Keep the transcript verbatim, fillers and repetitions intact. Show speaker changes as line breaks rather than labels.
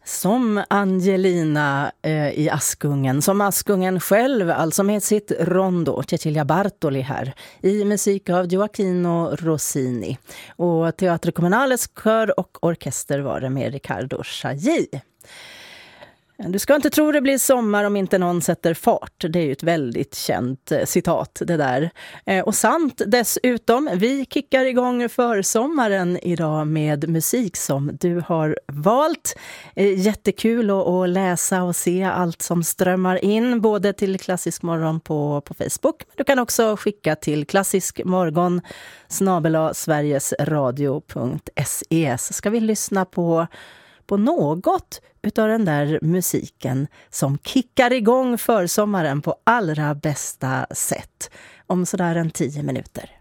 Som Angelina eh, i Askungen, som Askungen själv, alltså med sitt rondo, Cecilia Bartoli här, i musik av Gioacchino Rossini. Och Teatro Comunales kör och orkester var det med Riccardo Chailly. Du ska inte tro det blir sommar om inte någon sätter fart. Det är ju ett väldigt känt eh, citat det där. Eh, och sant dessutom, vi kickar igång för sommaren idag med musik som du har valt. Eh, jättekul att, att läsa och se allt som strömmar in, både till Klassisk morgon på, på Facebook. Du kan också skicka till klassiskmorgon snabel-a sverigesradio punkt se. Så ska vi lyssna på på något utav den där musiken som kickar igång försommaren på allra bästa sätt om sådär en tio minuter.